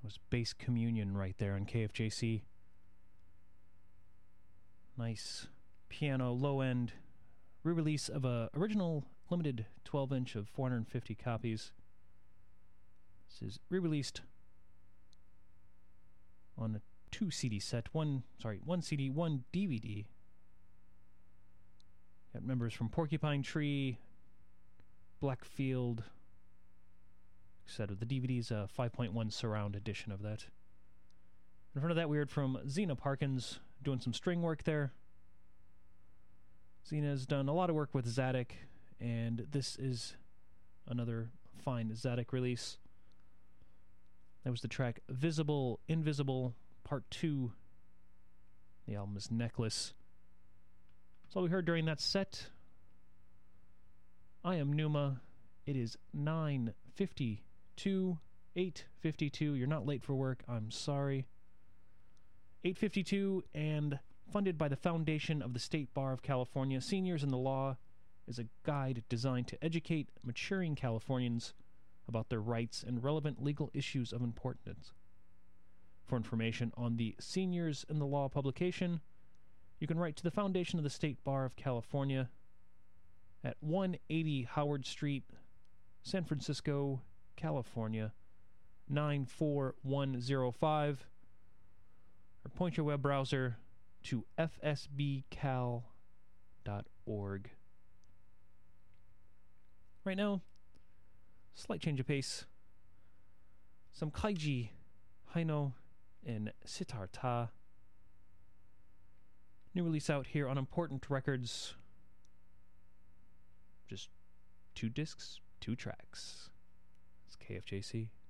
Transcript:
was Bass Communion right there on KFJC. Nice piano, low-end re-release of a original limited 12-inch of 450 copies. This is re-released on a 2 CD set, one CD, one DVD. Got members from Porcupine Tree, Blackfield, etc. The DVD's a 5.1 surround edition of that. In front of that, we heard from Zena Parkins doing some string work there. Zena's done a lot of work with Zadok, and this is another fine Zadok release. That was the track Visible, Invisible, Part 2. The album is Necklace. That's all we heard during that set. I am Numa. It is 9:52, 8:52. You're not late for work, I'm sorry. 8:52, and funded by the Foundation of the State Bar of California. Seniors in the Law is a guide designed to educate maturing Californians about their rights and relevant legal issues of importance. For information on the Seniors in the Law publication, you can write to the Foundation of the State Bar of California at 180 Howard Street, San Francisco, California, 94105, or point your web browser to fsbcal.org. Right now, slight change of pace. Some Kaiji, Haino, and Sitar Ta. New release out here on Important Records. Just 2 discs, 2 tracks. It's KFJC.